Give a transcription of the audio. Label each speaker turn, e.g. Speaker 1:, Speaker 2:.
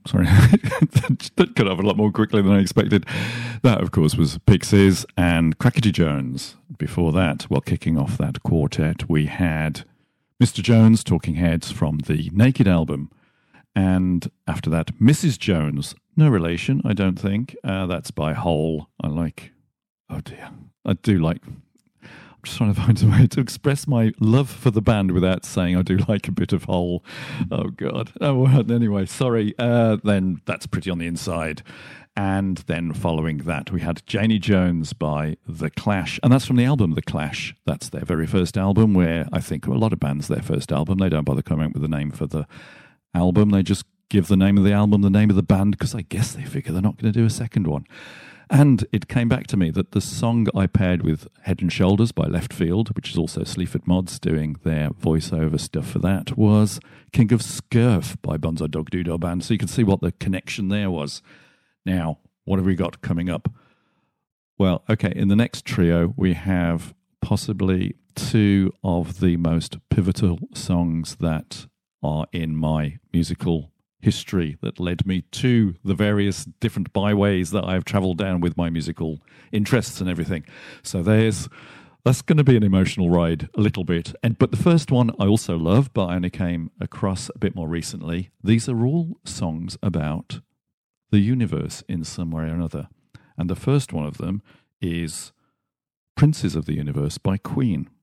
Speaker 1: Sorry, that cut off a lot more quickly than I expected. That, of course, was Pixies and Crackety Jones. Before that, well, kicking off that quartet, we had Mr. Jones, Talking Heads from the Naked album. And after that, Mrs. Jones. No relation, I don't think. That's by Hole. Oh dear. I do like... I'm just trying to find a way to express my love for the band without saying I do like a bit of Hole. Oh, God. Oh, well, anyway, sorry. Then that's Pretty on the Inside. And then following that, we had Janie Jones by The Clash. And that's from the album The Clash. That's their very first album, where I think a lot of bands, their first album, they don't bother coming up with a name for the album. They just give the name of the album, the name of the band, because I guess they figure they're not going to do a second one. And it came back to me that the song I paired with Head and Shoulders by Left Field, which is also Sleaford Mods doing their voiceover stuff for that, was King of Scurf by Bonzo Dog Doodah Band. So you can see what the connection there was. Now, what have we got coming up? Well, okay, in the next trio, we have possibly two of the most pivotal songs that are in my musical history that led me to the various different byways that I've travelled down with my musical interests and everything. So that's going to be an emotional ride a little bit. But the first one I also love, but I only came across a bit more recently. These are all songs about the universe in some way or another. And the first one of them is Princes of the Universe by Queen.